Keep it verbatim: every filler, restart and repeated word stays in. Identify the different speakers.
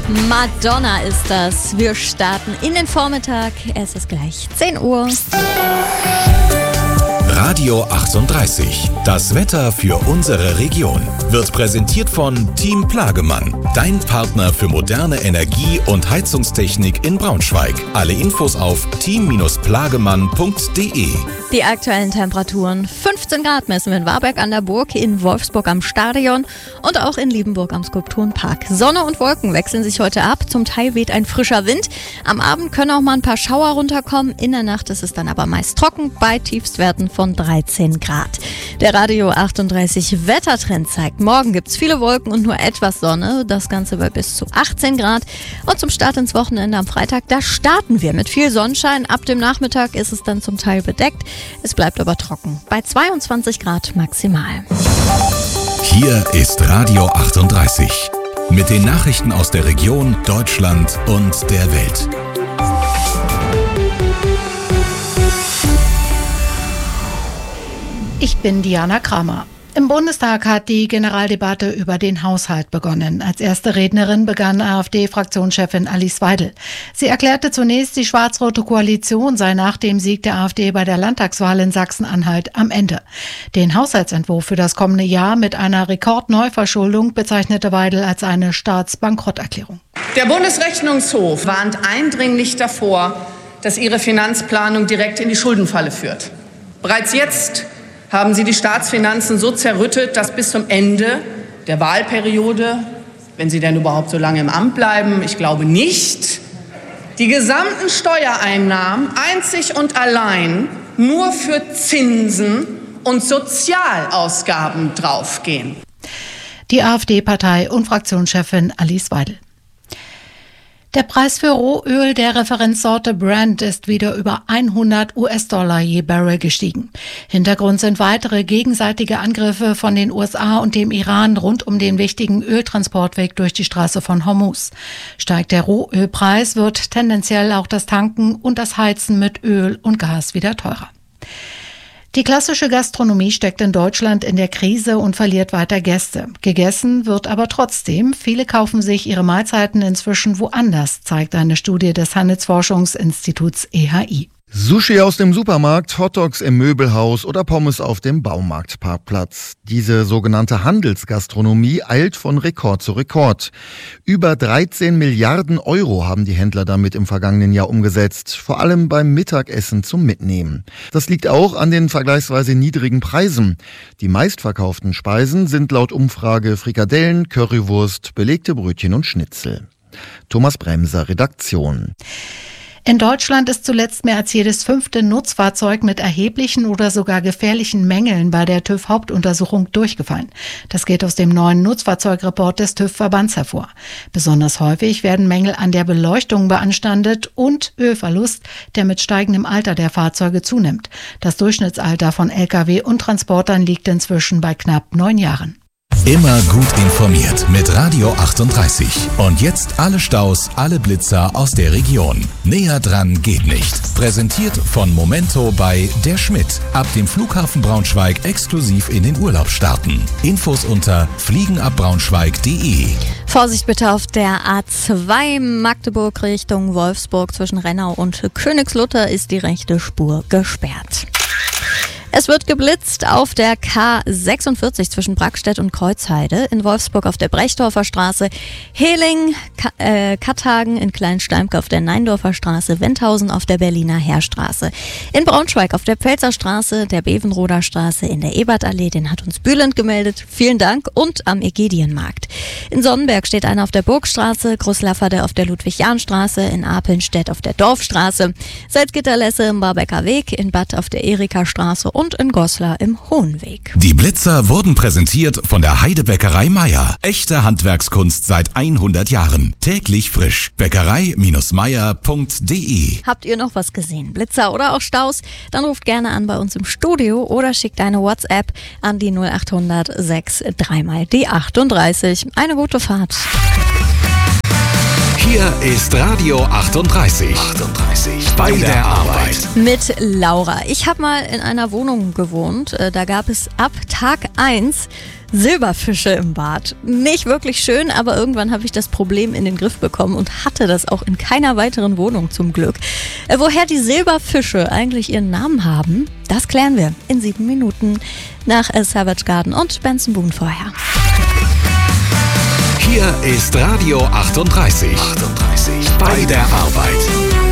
Speaker 1: Madonna ist das. Wir starten in den Vormittag. Es ist gleich zehn Uhr.
Speaker 2: Radio achtunddreißig. Das Wetter für unsere Region wird präsentiert von Team Plagemann. Dein Partner für moderne Energie- und Heizungstechnik in Braunschweig. Alle Infos auf team plagemann punkt de.
Speaker 1: Die aktuellen Temperaturen: fünfzehn Grad messen wir in Warberg an der Burg, in Wolfsburg am Stadion und auch in Liebenburg am Skulpturenpark. Sonne und Wolken wechseln sich heute ab. Zum Teil weht ein frischer Wind. Am Abend können auch mal ein paar Schauer runterkommen. In der Nacht ist es dann aber meist trocken bei Tiefstwerten von dreizehn Grad. Der Radio achtunddreißig Wettertrend zeigt, morgen gibt es viele Wolken und nur etwas Sonne. Das Ganze bei bis zu achtzehn Grad. Und zum Start ins Wochenende am Freitag, da starten wir mit viel Sonnenschein. Ab dem Nachmittag ist es dann zum Teil bedeckt. Es bleibt aber trocken. Bei zweiundzwanzig Grad maximal.
Speaker 2: Hier ist Radio achtunddreißig. Mit den Nachrichten aus der Region, Deutschland und der Welt.
Speaker 3: Ich bin Diana Kramer. Im Bundestag hat die Generaldebatte über den Haushalt begonnen. Als erste Rednerin begann AfD-Fraktionschefin Alice Weidel. Sie erklärte zunächst, die schwarz-rote Koalition sei nach dem Sieg der AfD bei der Landtagswahl in Sachsen-Anhalt am Ende. Den Haushaltsentwurf für das kommende Jahr mit einer Rekordneuverschuldung bezeichnete Weidel als eine Staatsbankrotterklärung.
Speaker 4: Der Bundesrechnungshof warnt eindringlich davor, dass ihre Finanzplanung direkt in die Schuldenfalle führt. Bereits jetzt haben sie die Staatsfinanzen so zerrüttet, dass bis zum Ende der Wahlperiode, wenn sie denn überhaupt so lange im Amt bleiben, ich glaube nicht, die gesamten Steuereinnahmen einzig und allein nur für Zinsen und Sozialausgaben draufgehen.
Speaker 3: Die AfD-Partei- und Fraktionschefin Alice Weidel. Der Preis für Rohöl der Referenzsorte Brent ist wieder über hundert US-Dollar je Barrel gestiegen. Hintergrund sind weitere gegenseitige Angriffe von den U S A und dem Iran rund um den wichtigen Öltransportweg durch die Straße von Hormuz. Steigt der Rohölpreis, wird tendenziell auch das Tanken und das Heizen mit Öl und Gas wieder teurer. Die klassische Gastronomie steckt in Deutschland in der Krise und verliert weiter Gäste. Gegessen wird aber trotzdem. Viele kaufen sich ihre Mahlzeiten inzwischen woanders, zeigt eine Studie des Handelsforschungsinstituts E H I.
Speaker 5: Sushi aus dem Supermarkt, Hotdogs im Möbelhaus oder Pommes auf dem Baumarktparkplatz. Diese sogenannte Handelsgastronomie eilt von Rekord zu Rekord. Über dreizehn Milliarden Euro haben die Händler damit im vergangenen Jahr umgesetzt, vor allem beim Mittagessen zum Mitnehmen. Das liegt auch an den vergleichsweise niedrigen Preisen. Die meistverkauften Speisen sind laut Umfrage Frikadellen, Currywurst, belegte Brötchen und Schnitzel. Thomas Bremser, Redaktion.
Speaker 3: In Deutschland ist zuletzt mehr als jedes fünfte Nutzfahrzeug mit erheblichen oder sogar gefährlichen Mängeln bei der TÜV-Hauptuntersuchung durchgefallen. Das geht aus dem neuen Nutzfahrzeugreport des TÜV-Verbands hervor. Besonders häufig werden Mängel an der Beleuchtung beanstandet und Ölverlust, der mit steigendem Alter der Fahrzeuge zunimmt. Das Durchschnittsalter von L K W und Transportern liegt inzwischen bei knapp neun Jahren.
Speaker 2: Immer gut informiert mit Radio achtunddreißig. Und jetzt alle Staus, alle Blitzer aus der Region. Näher dran geht nicht. Präsentiert von Momento bei Der Schmidt. Ab dem Flughafen Braunschweig exklusiv in den Urlaub starten. Infos unter fliegenabbraunschweig punkt de.
Speaker 1: Vorsicht bitte auf der A zwei Magdeburg Richtung Wolfsburg. Zwischen Rennau und Königslutter ist die rechte Spur gesperrt. Es wird geblitzt auf der K sechsundvierzig zwischen Brackstedt und Kreuzheide, in Wolfsburg auf der Brechdorfer Straße, Heling, Ka- äh, Katthagen in Kleinsteimke auf der Neindorfer Straße, Wendhausen auf der Berliner Heerstraße, in Braunschweig auf der Pfälzer Straße, der Bevenroder Straße, in der Ebertallee, den hat uns Bülent gemeldet, vielen Dank, und am Ägidienmarkt. In Sonnenberg steht einer auf der Burgstraße, Großlafferde auf der Ludwig-Jahn-Straße, in Apelnstedt auf der Dorfstraße, Salzgitterlesse im Barbecker Weg, in Bad auf der Erika-Straße und in Goslar im Hohenweg.
Speaker 2: Die Blitzer wurden präsentiert von der Heidebäckerei Meier. Echte Handwerkskunst seit hundert Jahren. Täglich frisch. Bäckerei Meier punkt de.
Speaker 1: Habt ihr noch was gesehen? Blitzer oder auch Staus? Dann ruft gerne an bei uns im Studio oder schickt eine WhatsApp an die null acht hundert sechs drei mal die achtunddreißig. Eine gute Fahrt.
Speaker 2: Hier ist Radio achtunddreißig. achtunddreißig. Bei der Arbeit.
Speaker 1: Mit Laura. Ich habe mal in einer Wohnung gewohnt. Da gab es ab Tag eins Silberfische im Bad. Nicht wirklich schön, aber irgendwann habe ich das Problem in den Griff bekommen und hatte das auch in keiner weiteren Wohnung zum Glück. Äh, woher die Silberfische eigentlich ihren Namen haben, das klären wir in sieben Minuten nach äh, Savage Garden und Benson Boone vorher.
Speaker 2: Hier ist Radio achtunddreißig. achtunddreißig. Bei der Arbeit.